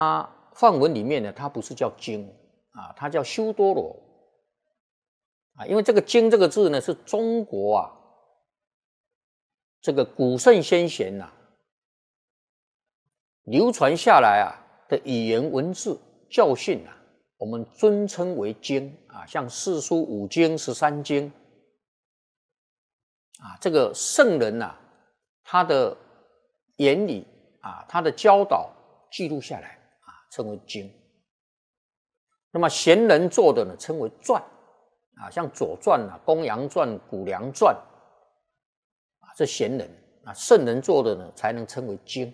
梵文里面呢，它不是叫经啊，它叫修多罗啊，因为这个经这个字呢，是中国啊这个古圣先贤呐流传下来啊的语言文字教训啊，我们尊称为经啊，像四书五经、13经啊，这个圣人呐，他的言理啊，他的教导记录下来啊，称为经。那么贤人做的呢，称为传啊，像《左传》啊、《公羊传》、《谷梁传》啊，这贤人啊，圣人做的呢，才能称为经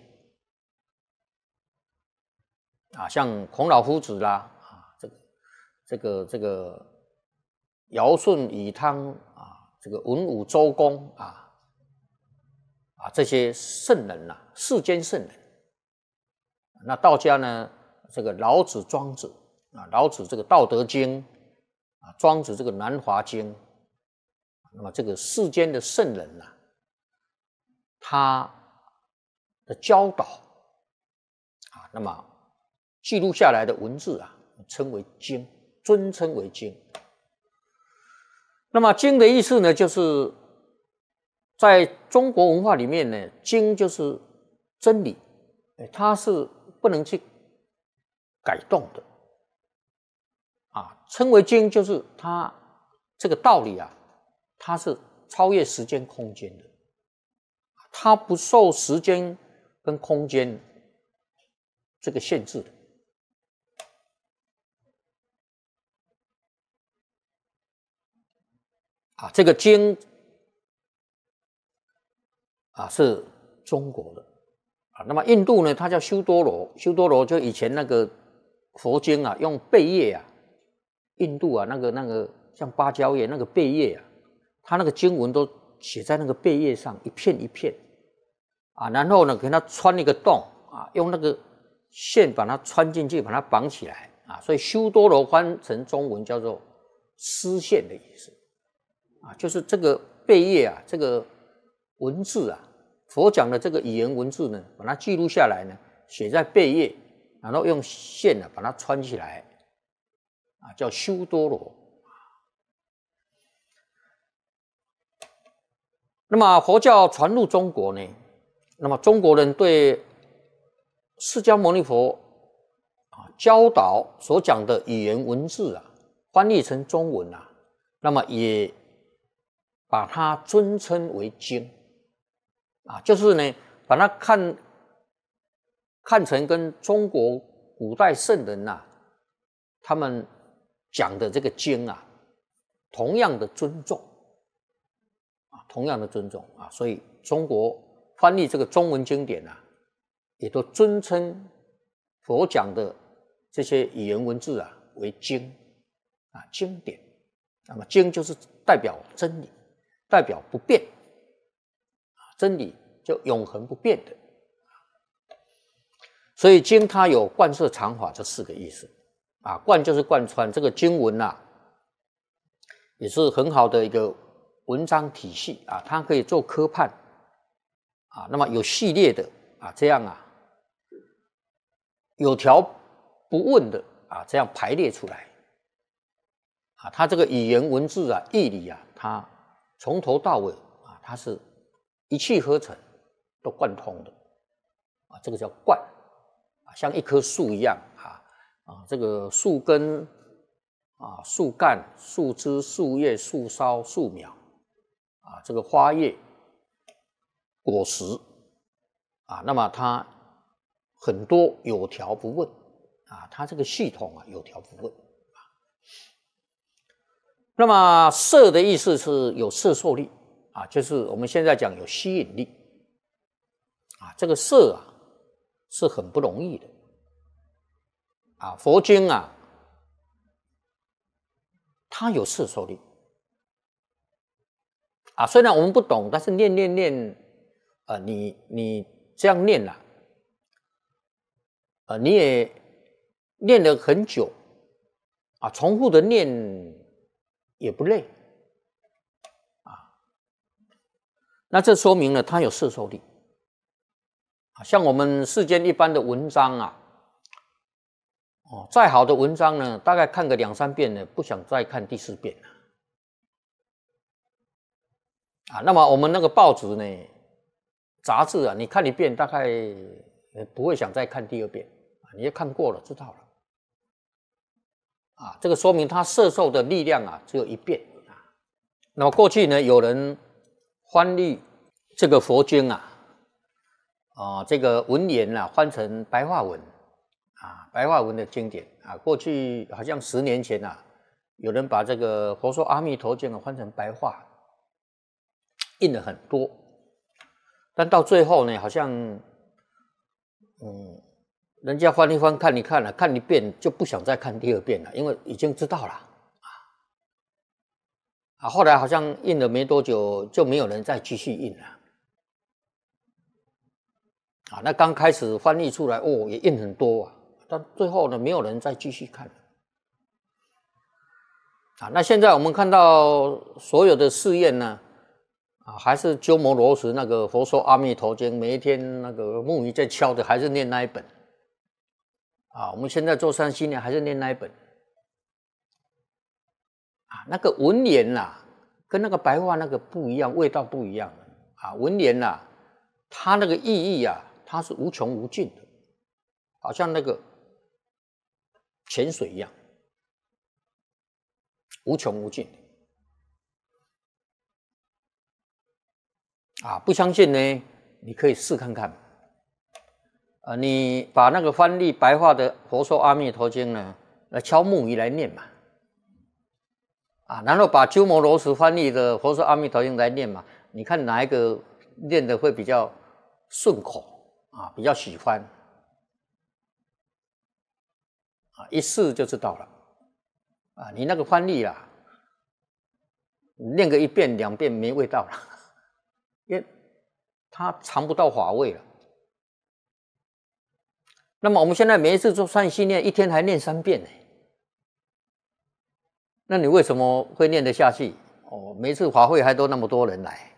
啊，像孔老夫子啦啊，这个尧舜禹汤啊，这个文武周公啊。这些圣人呐，世间圣人。那道家呢，这个老子、庄子啊，老子这个《道德经》啊，庄子这个《南华经》。那么这个世间的圣人呐，他的教导啊，那么记录下来的文字啊，称为经，尊称为经。那么经的意思呢，就是在中国文化里面呢，经就是真理，它是不能去改动的啊。称为经，就是它这个道理啊，它是超越时间空间的，它不受时间跟空间这个限制的啊。这个经啊，是中国的啊。那么印度呢，它叫修多罗，修多罗就以前那个佛经啊，用贝叶啊，印度啊，那个像芭蕉叶那个贝叶啊，它那个经文都写在那个贝叶上，一片一片啊，然后呢，给它穿一个洞啊，用那个线把它穿进去，把它绑起来啊，所以修多罗翻成中文叫做丝线的意思啊，就是这个贝叶啊，这个文字啊。佛讲的这个语言文字呢，把它记录下来呢，写在贝叶，然后用线呢把它穿起来，啊，叫修多罗。那么佛教传入中国呢，那么中国人对释迦牟尼佛啊教导所讲的语言文字啊，翻译成中文啊，那么也把它尊称为经。啊，就是呢，把它看成跟中国古代圣人呐，他们讲的这个经啊，同样的尊重啊，同样的尊重啊，所以中国翻译这个中文经典啊，也都尊称佛讲的这些语言文字啊为经啊，经典。那么经就是代表真理，代表不变。真理就永恒不变的，所以经它有贯彻常法这4个意思啊，贯就是贯穿这个经文啊，也是很好的一个文章体系啊，它可以做科判啊，那么有系列的啊，这样啊，有条不紊的啊，这样排列出来啊，它这个语言文字啊、义理啊，它从头到尾啊，它是一气呵成，都贯通的啊，这个叫贯啊，像一棵树一样啊，这个树根啊、树干、树枝、树叶、树梢、树苗啊，这个花叶、果实啊，那么它很多有条不紊啊，它这个系统啊有条不紊啊。那么摄的意思是有摄受力。啊，就是我们现在讲有吸引力啊，这个摄啊是很不容易的啊。佛经啊，它有摄受力啊。虽然我们不懂，但是念，你这样念了你也念了很久啊，重复的念也不累。那这说明了它有摄受力啊，像我们世间一般的文章啊， 哦，再好的文章呢，大概看个2、3遍呢，不想再看第4遍了。啊，那么我们那个报纸呢，杂志啊，你看1遍，大概不会想再看第2遍，你也看过了，知道了。啊，这个说明它摄受的力量啊，只有1遍啊。那么过去呢，有人翻译这个佛经啊，这个文言啊，翻成白话文啊，白话文的经典啊。过去好像10年前啊，有人把这个《佛说阿弥陀经》啊翻成白话，印了很多，但到最后呢，好像人家翻一翻看一看了，看1遍就不想再看第2遍了，因为已经知道了啊。后来好像印了没多久，就没有人再继续印了啊。那刚开始翻译出来哦，也印很多啊，但最后呢，没有人再继续看了啊。那现在我们看到所有的试验呢，啊，还是鸠摩罗什那个《佛说阿弥陀经》，每一天那个木鱼在敲的，还是念那一本。啊，我们现在做山西呢，还是念那一本啊。那个文言跟那个白话那个不一样，味道不一样啊。文言它那个意义它是无穷无尽的，好像那个泉水一样，无穷无尽啊。不相信呢，你可以试看看。你把那个翻译白话的《佛说阿弥陀经》呢，敲木鱼来念嘛，啊，然后把鸠摩罗什翻译的《佛说阿弥陀经》来念嘛，你看哪一个念的会比较顺口啊，比较喜欢啊，一试就知道了啊。你那个翻译念个1遍2遍没味道了，因为它尝不到法味了。那么我们现在每一次做善心念，1天还念3遍呢，那你为什么会念得下去？哦，每一次法会还都那么多人来，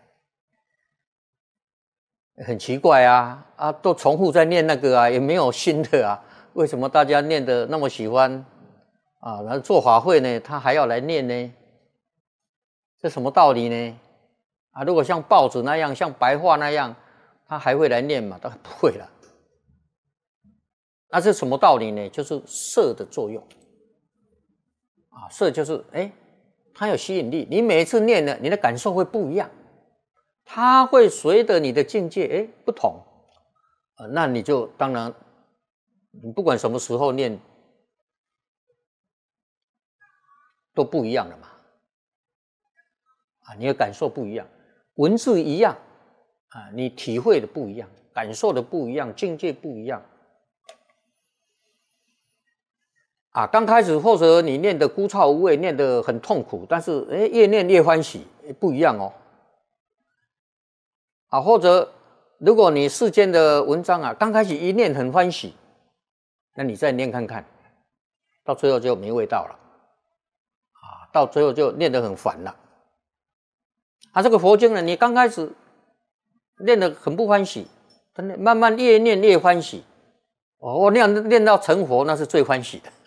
很奇怪啊，都重复在念那个也没有新的为什么大家念得那么喜欢啊？然后做法会呢，他还要来念呢，这什么道理呢？啊，如果像报纸那样，像白话那样，他还会来念吗？当然不会了。那是什么道理呢？就是色的作用啊，色就是它有吸引力，你每一次念呢，你的感受会不一样，它会随着你的境界不同那你就当然，你不管什么时候念都不一样了嘛你的感受不一样，文字一样你体会的不一样，感受的不一样，境界不一样刚开始或者你念的枯燥无味，念得很痛苦，但是越念越欢喜，不一样或者如果你世间的文章刚开始一念很欢喜，那你再念看看，到最后就没味道了到最后就念得很烦了这个佛经呢，你刚开始念得很不欢喜，慢慢越念越欢喜我念到成佛，那是最欢喜的，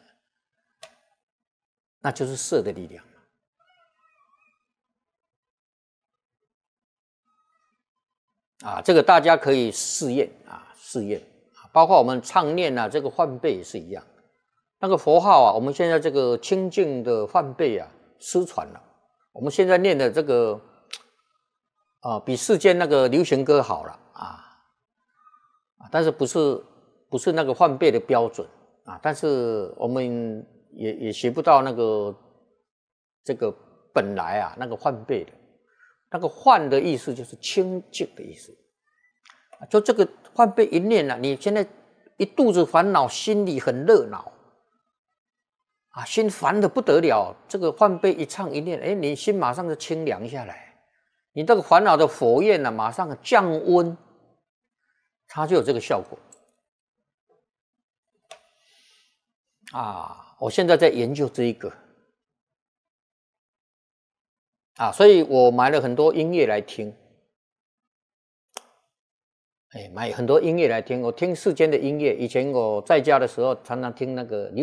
那就是色的力量这个大家可以试验试验包括我们唱念这个梵呗也是一样，那个佛号我们现在这个清净的梵呗失传了，我们现在念的这个比世间那个流行歌好了但是不是那个梵呗的标准但是我们也学不到那个这个本来那个梵呗的那个梵的意思就是清净的意思就这个梵呗一念你现在一肚子烦恼，心里很热闹心烦得不得了，这个梵呗一唱一念你心马上就清凉下来，你这个烦恼的火焰马上降温，它就有这个效果我现在在研究这一个所以我买了很多音乐来听买很多音乐来听，我听世间的音乐，以前我在家的时候常常听那个